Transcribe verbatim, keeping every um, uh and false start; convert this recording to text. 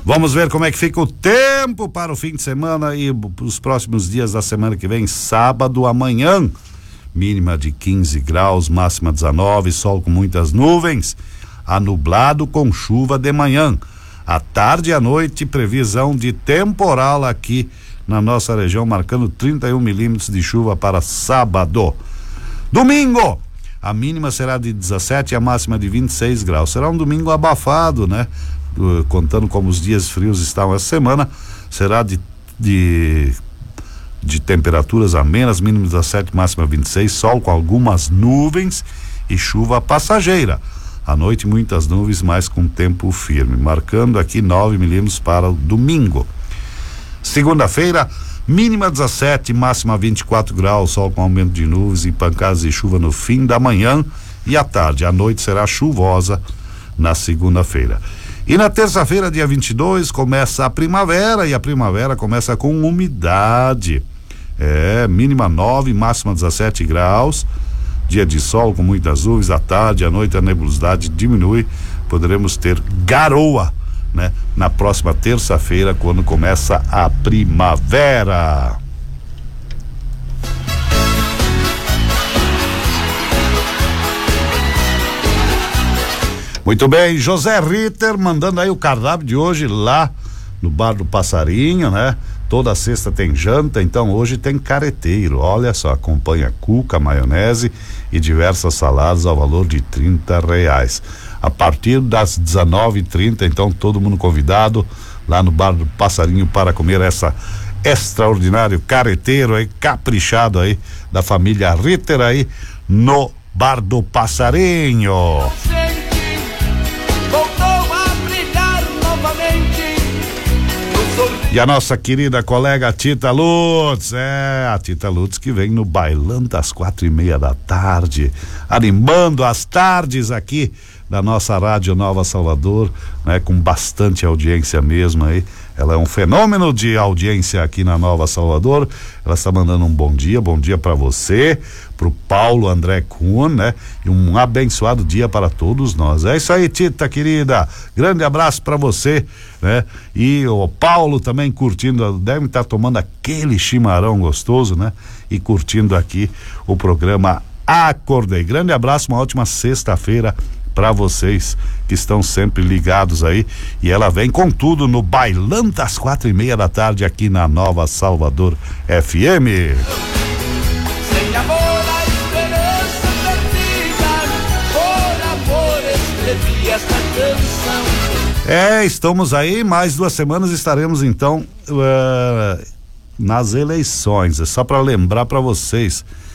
Vamos ver como é que fica o tempo para o fim de semana e os próximos dias da semana que vem. Sábado, amanhã, mínima de quinze graus, máxima dezenove, sol com muitas nuvens, anublado com chuva de manhã. À tarde e à noite, previsão de temporal aqui na nossa região, marcando trinta e um milímetros de chuva para sábado. Domingo, a mínima será de dezessete e a máxima de vinte e seis graus. Será um domingo abafado, né? Uh, contando como os dias frios estão essa semana, será de, de, de temperaturas amenas, mínima dezessete, máxima vinte e seis, sol com algumas nuvens e chuva passageira. À noite, muitas nuvens, mas com tempo firme, marcando aqui nove milímetros para o domingo. Segunda-feira, mínima dezessete, máxima vinte e quatro graus, sol com aumento de nuvens e pancadas de chuva no fim da manhã e à tarde. A noite será chuvosa na segunda-feira. E na terça-feira, dia vinte e dois, começa a primavera e a primavera começa com umidade. É, mínima nove, máxima dezessete graus. Dia de sol com muitas nuvens, à tarde, à noite a nebulosidade diminui. Poderemos ter garoa, né? Na próxima terça-feira, quando começa a primavera. Muito bem, José Ritter mandando aí o cardápio de hoje lá no Bar do Passarinho, né? Toda sexta tem janta, então hoje tem careteiro. Olha só, acompanha cuca, maionese e diversas saladas ao valor de trinta reais. A partir das dezenove e trinta, então todo mundo convidado lá no Bar do Passarinho para comer essa extraordinário careteiro aí, caprichado aí, da família Ritter aí no Bar do Passarinho. E a nossa querida colega Tita Lutz, é, a Tita Lutz que vem no bailão das quatro e meia da tarde, animando as tardes aqui da nossa Rádio Nova Salvador, né? Com bastante audiência mesmo aí. Ela é um fenômeno de audiência aqui na Nova Salvador. Ela está mandando um bom dia, bom dia para você, pro Paulo André Kuhn, né? E um abençoado dia para todos nós. É isso aí, Tita querida. Grande abraço para você, né? E o Paulo também curtindo, deve estar tomando aquele chimarrão gostoso, né? E curtindo aqui o programa Acordei. Grande abraço, uma ótima sexta-feira para vocês que estão sempre ligados aí, e ela vem com tudo no bailão das quatro e meia da tarde aqui na Nova Salvador F M. Sem amor a esperança perdida, por amor escrevi esta canção. É, estamos aí, mais duas semanas estaremos então uh, nas eleições. É só para lembrar para vocês